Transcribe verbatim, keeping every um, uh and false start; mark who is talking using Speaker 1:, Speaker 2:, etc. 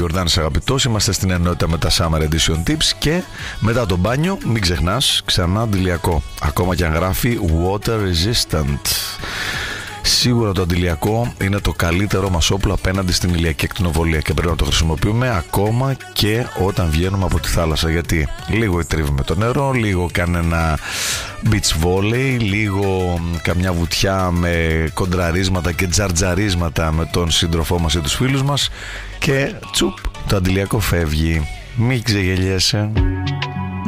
Speaker 1: Γιορδάνης αγαπητός. Είμαστε στην ενότητα με τα Summer Edition Tips. Και μετά το μπάνιο, μην ξεχνάς, ξανά αντιλιακό. Ακόμα και αν γράφει Water Resistant. Σίγουρα το αντιλιακό είναι το καλύτερο μας όπλο απέναντι στην ηλιακή ακτινοβολία και πρέπει να το χρησιμοποιούμε ακόμα και όταν βγαίνουμε από τη θάλασσα, γιατί λίγο τρίβουμε το νερό, λίγο κανένα beach volley, λίγο καμιά βουτιά με κοντραρίσματα και τζαρτζαρίσματα με τον σύντροφό μας ή τους φίλους μας και τσουπ, το αντιλιακό φεύγει. Μην ξεγελιέσαι.